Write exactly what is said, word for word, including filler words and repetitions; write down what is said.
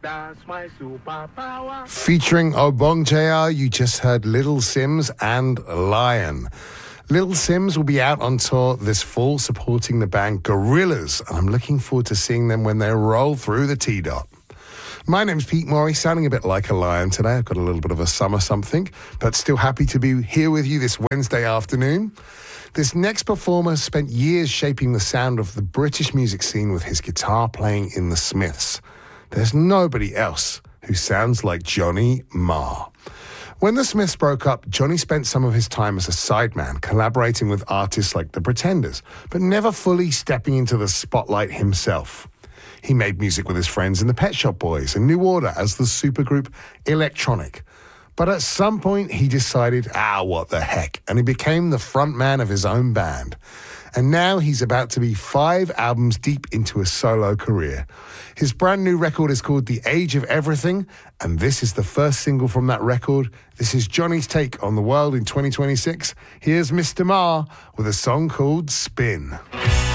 That's my superpower. Featuring Obong J R, you just heard Little Simz and Lion. Little Simz will be out on tour this fall supporting the band Gorillaz, and I'm looking forward to seeing them when they roll through the T-Dot. My name's Pete Morey, sounding a bit like a lion today. I've got a little bit of a summer something, but still happy to be here with you this Wednesday afternoon. This next performer spent years shaping the sound of the British music scene with his guitar playing in the Smiths. There's nobody else who sounds like Johnny Marr. When the Smiths broke up, Johnny spent some of his time as a sideman, collaborating with artists like The Pretenders, but never fully stepping into the spotlight himself. He made music with his friends in the Pet Shop Boys and New Order as the supergroup Electronic. But at some point, he decided, ah, what the heck, and he became the frontman of his own band. And now he's about to be five albums deep into a solo career. His brand new record is called The Age of Everything, and this is the first single from that record. This is Johnny's take on the world in twenty twenty-six. Here's Mister Marr with a song called Spin.